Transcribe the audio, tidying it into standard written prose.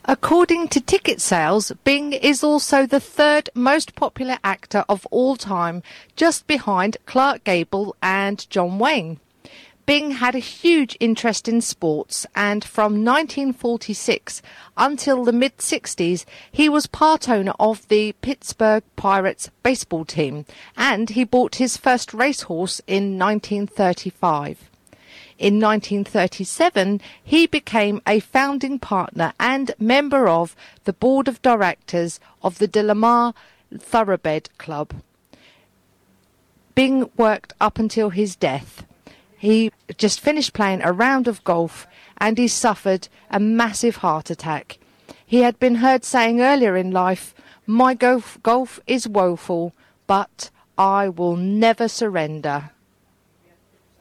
According to ticket sales, Bing is also the third most popular actor of all time, just behind Clark Gable and John Wayne. Bing had a huge interest in sports, and from 1946 until the mid-60s, he was part owner of the Pittsburgh Pirates baseball team, and he bought his first racehorse in 1935. In 1937, he became a founding partner and member of the board of directors of the DeLamar Thoroughbred Club. Bing worked up until his death. He just finished playing a round of golf and he suffered a massive heart attack. He had been heard saying earlier in life, "My golf is woeful, but I will never surrender."